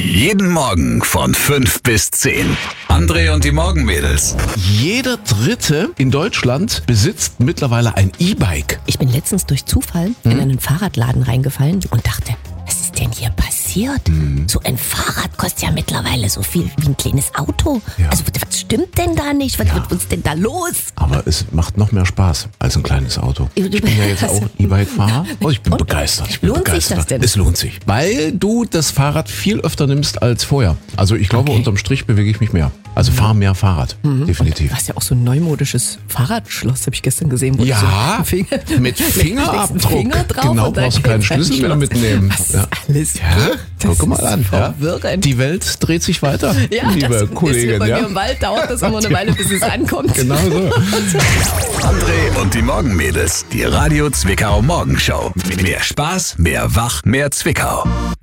Jeden Morgen von 5 bis 10. André und die Morgenmädels. Jeder Dritte in Deutschland besitzt mittlerweile ein E-Bike. Ich bin letztens durch Zufall in einen Fahrradladen reingefallen und dachte, was ist denn hier passiert? So ein Fahrrad kostet ja mittlerweile so viel wie ein kleines Auto. Ja. Also was stimmt denn da nicht? Was wird uns denn da los? Aber es macht noch mehr Spaß als ein kleines Auto. Ich bin ja jetzt auch E-Bike-Fahrer. Oh, ich bin begeistert. Lohnt sich das denn? Es lohnt sich. Weil du das Fahrrad viel öfter nimmst als vorher. Also ich glaube, unterm Strich bewege ich mich mehr. Also fahre mehr Fahrrad. Definitiv. Du hast ja auch so ein neumodisches Fahrradschloss, habe ich gestern gesehen. Wo du Ja, so einen mit Fingerabdruck. Finger drauf Genau, und dann brauchst du keinen geht's ein Schlüssel mehr Schloss. mitnehmen. Was Ja. ist alles Ja, das guck mal ist an. Ja. verwirrend. Die Welt dreht sich weiter, Ja, liebe das ist wie Kollegin. bei Ja? mir im Wald, dauert das immer eine Weile, bis es ankommt. Genau so. André und die Morgenmädels. Die Radio Zwickau Morgenshow. Mehr Spaß, mehr Wach, mehr Zwickau.